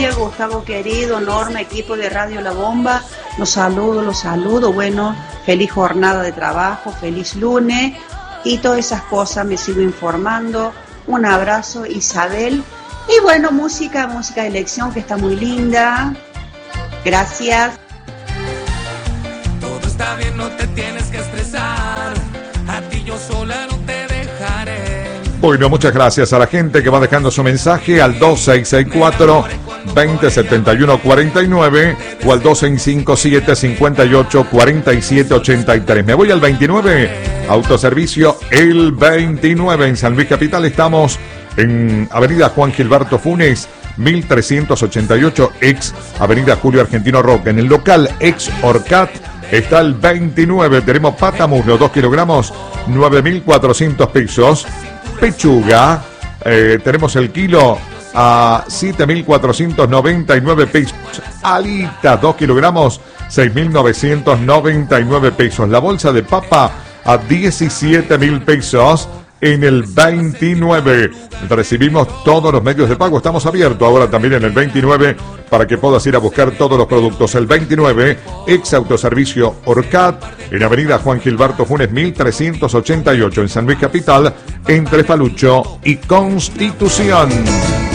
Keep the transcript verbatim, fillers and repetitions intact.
día, Gustavo querido, Norma, equipo de Radio La Bomba. Los saludo, los saludo. Bueno, feliz jornada de trabajo, feliz lunes y todas esas cosas. Me sigo informando. Un abrazo, Isabel. Y bueno, música, música de elección que está muy linda. Gracias. Todo está bien, no te tienes que estresar. A ti yo sola no te dejaré. Bueno, muchas gracias a la gente que va dejando su mensaje al dos seis seis cuatro, veinte setenta y uno cuarenta y nueve o al dos seis cinco siete, cincuenta y ocho, cuarenta y siete ochenta y tres. Me voy al veintinueve, autoservicio El veintinueve en San Luis Capital. Estamos en Avenida Juan Gilberto Funes, mil trescientos ochenta y ocho, ex Avenida Julio Argentino Roca. En el local ex Orcat está el veintinueve. Tenemos pata muslo, dos kilogramos, nueve mil cuatrocientos pesos. Pechuga, eh, tenemos el kilo a siete mil cuatrocientos noventa y nueve pesos. Alita, dos kilogramos, seis mil novecientos noventa y nueve pesos. La bolsa de papa a diecisiete mil pesos en el veintinueve. Recibimos todos los medios de pago. Estamos abiertos ahora también en el veintinueve para que puedas ir a buscar todos los productos. El veintinueve, ex autoservicio Orcat, en Avenida Juan Gilberto Funes, mil trescientos ochenta y ocho, en San Luis Capital, entre Palucho y Constitución.